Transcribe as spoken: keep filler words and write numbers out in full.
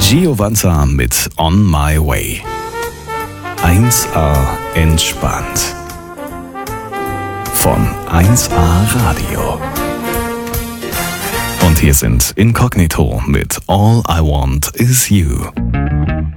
Giovanna mit On My Way. eins A entspannt. Von eins A Radio. Und hier sind Inkognito mit All I Want Is You.